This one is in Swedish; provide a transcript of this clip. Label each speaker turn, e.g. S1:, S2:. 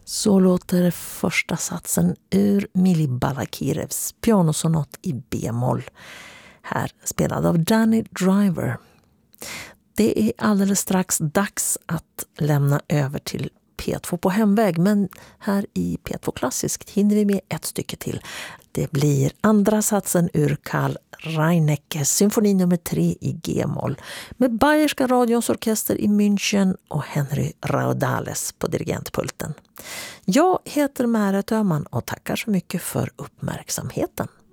S1: Så låter första satsen ur Mili Balakirevs pianosonat i B-moll. Här spelad av Danny Driver. Det är alldeles strax dags att lämna över till P2 på hemväg, men här i P2 Klassiskt hinner vi med ett stycke till. Det blir andra satsen ur Karl Reineckes symfoni nummer 3 i G-moll med Bayerska radions orkester i München och Henry Raudales på dirigentpulten. Jag heter Märet Öhman och tackar så mycket för uppmärksamheten.